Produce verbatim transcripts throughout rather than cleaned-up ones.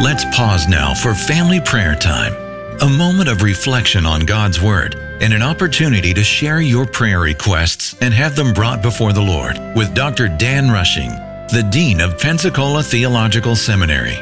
Let's pause now for family prayer time, a moment of reflection on God's Word and an opportunity to share your prayer requests and have them brought before the Lord with Doctor Dan Rushing, the Dean of Pensacola Theological Seminary.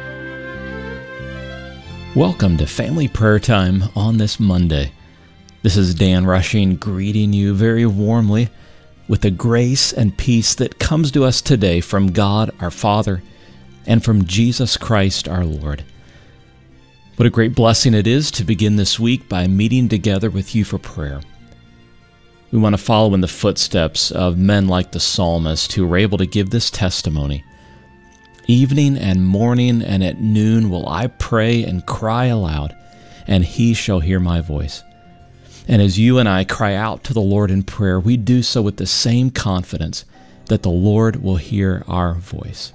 Welcome to Family Prayer Time on this Monday. This is Dan Rushing greeting you very warmly with the grace and peace that comes to us today from God our Father and from Jesus Christ our Lord. What a great blessing it is to begin this week by meeting together with you for prayer. We want to follow in the footsteps of men like the psalmist who were able to give this testimony. Evening and morning and at noon will I pray and cry aloud, and he shall hear my voice. And as you and I cry out to the Lord in prayer, we do so with the same confidence that the Lord will hear our voice.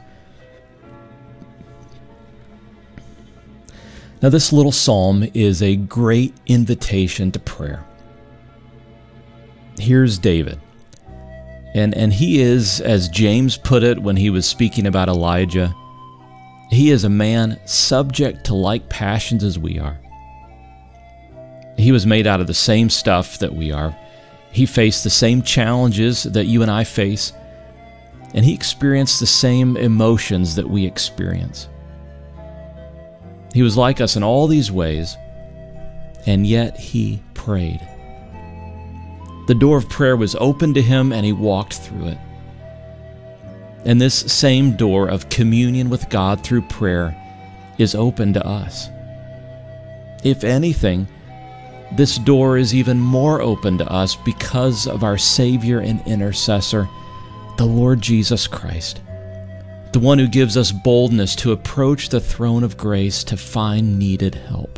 Now, this little psalm is a great invitation to prayer. Here's David. And, and he is, as James put it when he was speaking about Elijah, he is a man subject to like passions as we are. He was made out of the same stuff that we are. He faced the same challenges that you and I face, and he experienced the same emotions that we experience. He was like us in all these ways, and yet he prayed. The door of prayer was open to him, and he walked through it. And this same door of communion with God through prayer is open to us. If anything, this door is even more open to us because of our Savior and Intercessor, the Lord Jesus Christ, the one who gives us boldness to approach the throne of grace to find needed help.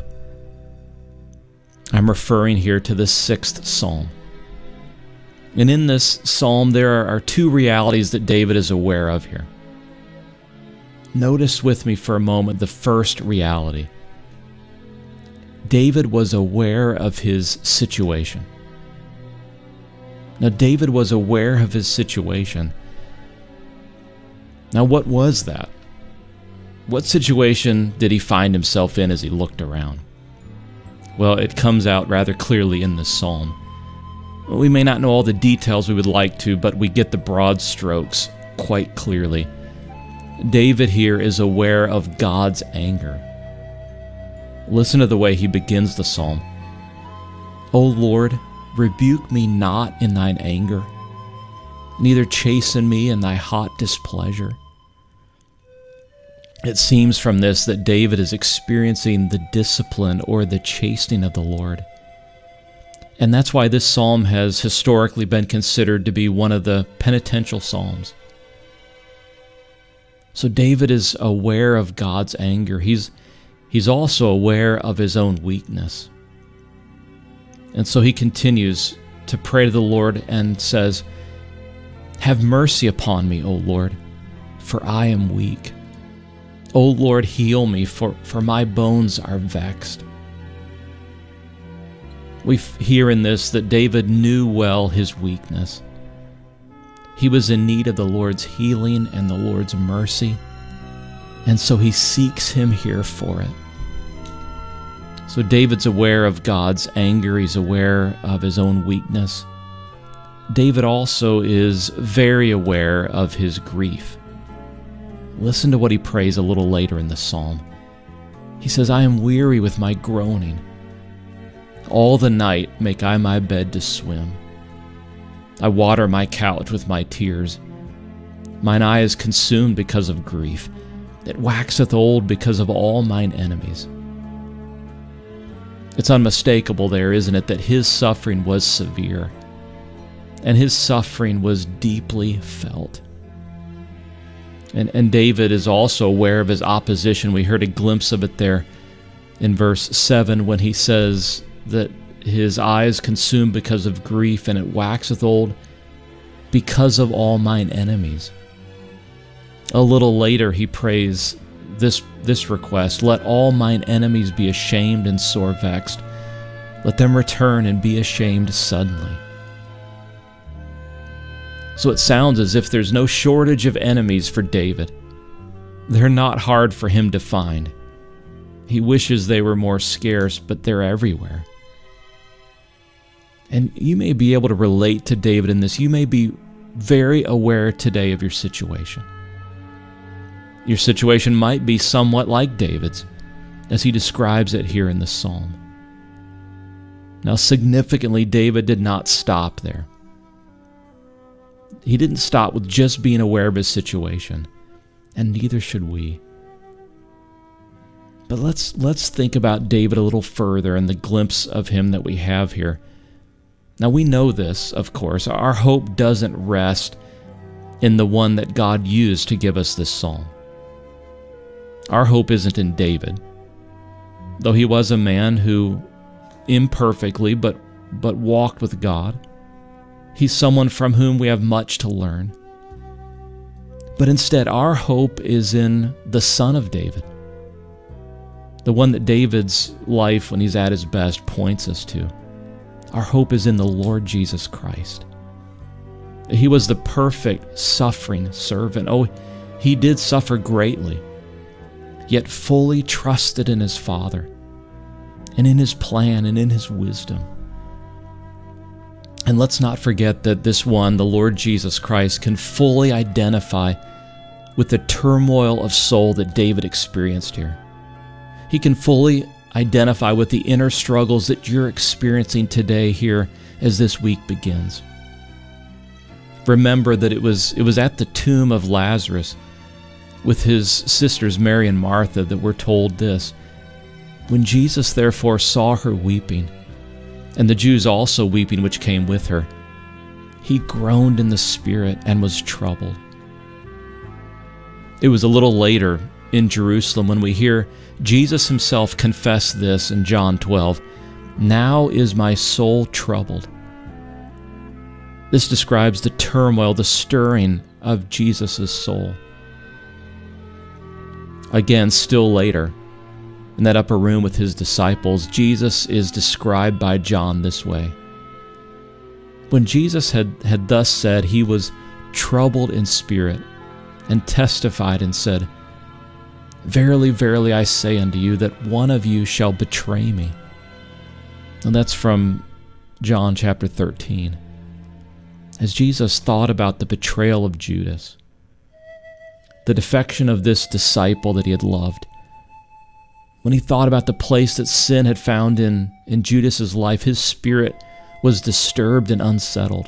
I'm referring here to the sixth psalm. And in this psalm, there are two realities that David is aware of here. Notice with me for a moment the first reality. David was aware of his situation. Now, David was aware of his situation. Now, what was that? What situation did he find himself in as he looked around? Well, it comes out rather clearly in this psalm. We may not know all the details we would like to, but we get the broad strokes quite clearly. David here is aware of God's anger. Listen to the way he begins the psalm. O Lord, rebuke me not in thine anger, neither chasten me in thy hot displeasure. It seems from this that David is experiencing the discipline or the chastening of the Lord. And that's why this psalm has historically been considered to be one of the penitential psalms. So David is aware of God's anger. He's, he's also aware of his own weakness. And so he continues to pray to the Lord and says, have mercy upon me, O Lord, for I am weak. O Lord, heal me, for, for my bones are vexed. We hear in this that David knew well his weakness. He was in need of the Lord's healing and the Lord's mercy, and so he seeks him here for it. So David's aware of God's anger. He's aware of his own weakness. David also is very aware of his grief. Listen to what he prays a little later in the psalm. He says, I am weary with my groaning. All the night make I my bed to swim. I water my couch with my tears. Mine eye is consumed because of grief. It waxeth old because of all mine enemies. It's unmistakable there, isn't it, that his suffering was severe, and his suffering was deeply felt. And, and David is also aware of his opposition. We heard a glimpse of it there in verse seven when he says that his eye is consumed because of grief, and it waxeth old because of all mine enemies. A little later he prays this, this request, let all mine enemies be ashamed and sore vexed. Let them return and be ashamed suddenly. So it sounds as if there's no shortage of enemies for David. They're not hard for him to find. He wishes they were more scarce, but they're everywhere. And you may be able to relate to David in this. You may be very aware today of your situation. Your situation might be somewhat like David's, as he describes it here in the psalm. Now, significantly, David did not stop there. He didn't stop with just being aware of his situation, and neither should we. But let's let's think about David a little further and the glimpse of him that we have here. Now, we know this, of course. Our hope doesn't rest in the one that God used to give us this psalm. Our hope isn't in David, though he was a man who imperfectly but, but walked with God. He's someone from whom we have much to learn. But instead, our hope is in the Son of David, the one that David's life, when he's at his best, points us to. Our hope is in the Lord Jesus Christ. He was the perfect suffering servant. Oh, he did suffer greatly, yet fully trusted in his Father and in his plan and in his wisdom. And let's not forget that this one, the Lord Jesus Christ, can fully identify with the turmoil of soul that David experienced here. He can fully identify with the inner struggles that you're experiencing today here as this week begins. Remember that it was, it was at the tomb of Lazarus with his sisters Mary and Martha that we're told this. When Jesus therefore saw her weeping, and the Jews also weeping which came with her, he groaned in the spirit and was troubled. It was a little later in Jerusalem when we hear Jesus himself confess this in John twelve, "Now is my soul troubled." This describes the turmoil, the stirring of Jesus' soul. Again, still later, in that upper room with his disciples, Jesus is described by John this way. When Jesus had, had thus said, he was troubled in spirit and testified and said, "Verily, verily, I say unto you, that one of you shall betray me." And that's from John chapter thirteen. As Jesus thought about the betrayal of Judas, the defection of this disciple that he had loved, when he thought about the place that sin had found in, in Judas's life, his spirit was disturbed and unsettled.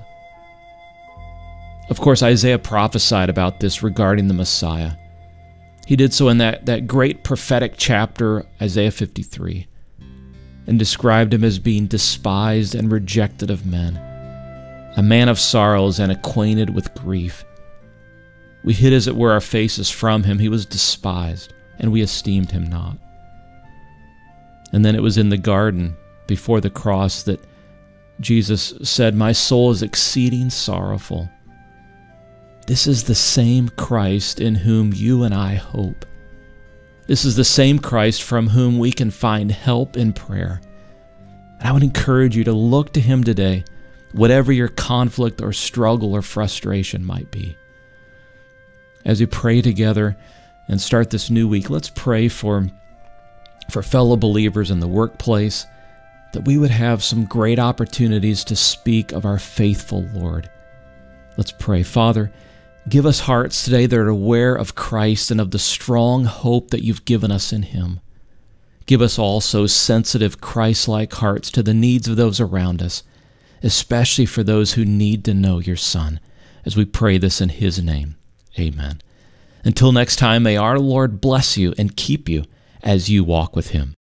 Of course, Isaiah prophesied about this regarding the Messiah. He did so in that, that great prophetic chapter, Isaiah fifty-three, and described him as being despised and rejected of men, a man of sorrows and acquainted with grief. We hid as it were our faces from him. He was despised, and we esteemed him not. And then it was in the garden before the cross that Jesus said, "My soul is exceeding sorrowful." This is the same Christ in whom you and I hope. This is the same Christ from whom we can find help in prayer. And I would encourage you to look to him today, whatever your conflict or struggle or frustration might be. As we pray together and start this new week, let's pray for, for fellow believers in the workplace, that we would have some great opportunities to speak of our faithful Lord. Let's pray. Father, give us hearts today that are aware of Christ and of the strong hope that you've given us in him. Give us also sensitive, Christ-like hearts to the needs of those around us, especially for those who need to know your Son, as we pray this in his name. Amen. Until next time, may our Lord bless you and keep you as you walk with him.